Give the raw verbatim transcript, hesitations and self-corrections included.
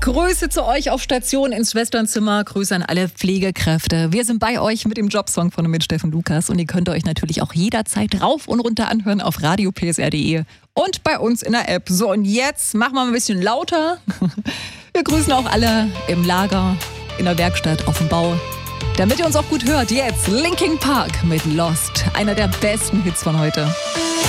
Grüße zu euch auf Station ins Schwesternzimmer. Grüße an alle Pflegekräfte. Wir sind bei euch mit dem Jobsong von und mit Steffen Lukas. Und ihr könnt euch natürlich auch jederzeit rauf und runter anhören auf radio p s r punkt d e und bei uns in der App. So, und jetzt machen wir mal ein bisschen lauter. Wir grüßen auch alle im Lager, in der Werkstatt, auf dem Bau. Damit ihr uns auch gut hört, jetzt Linkin Park mit Lost. Einer der besten Hits von heute.